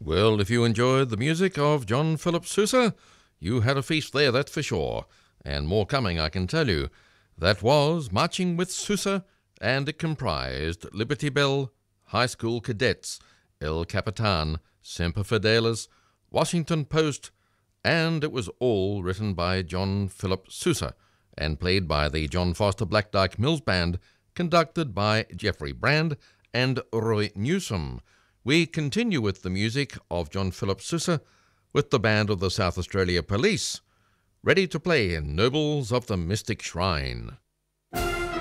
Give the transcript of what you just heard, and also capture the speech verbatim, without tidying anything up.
Well, if you enjoyed the music of John Philip Sousa, you had a feast there, that's for sure. And more coming, I can tell you. That was Marching with Sousa, and it comprised Liberty Bell, High School Cadets, El Capitan, Semper Fidelis, Washington Post, and it was all written by John Philip Sousa and played by the John Foster Black Dyke Mills Band, conducted by Jeffrey Brand and Roy Newsom. We continue with the music of John Philip Sousa with the band of the South Australia Police, ready to play in Nobles of the Mystic Shrine.